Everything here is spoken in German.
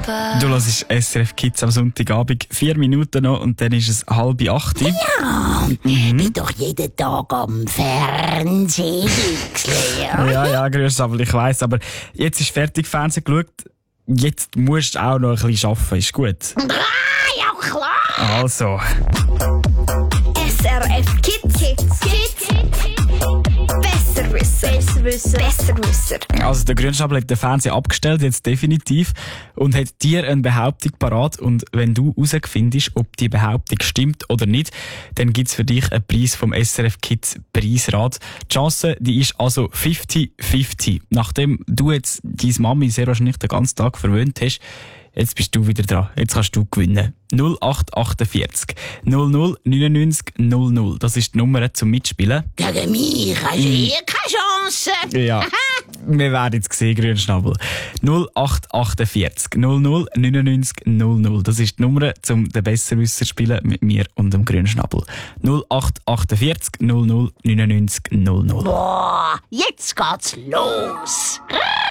Du hörst SRF Kids am Sonntagabend. 4 Minuten noch und dann ist es 7:30. Ja, bin doch jeden Tag am Fernsehen. Ja, grüß, aber ich weiss, aber jetzt ist fertig Fernsehen geschaut. Jetzt musst du auch noch ein bisschen arbeiten, ist gut? Ja, klar. Also. SRF Kids. Besserwisser. Also der Grünschnabel hat den Fernseher abgestellt, jetzt definitiv, und hat dir eine Behauptung parat. Und wenn du herausfindest, ob die Behauptung stimmt oder nicht, dann gibt's für dich einen Preis vom SRF Kids Preisrat. Die Chance, die ist also 50-50. Nachdem du jetzt deine Mami sehr wahrscheinlich den ganzen Tag verwöhnt hast, jetzt bist du wieder dran. Jetzt kannst du gewinnen. 0848 00 99 00. Das ist die Nummer zum Mitspielen. Gegen mich hast du keine Chance. Ja, wir werden jetzt sehen, Grünschnabel. 0848 00 99 00. Das ist die Nummer zum den Besserwisser spielen mit mir und dem Grünschnabel. 0848 00 99 00. Boah, jetzt geht's los.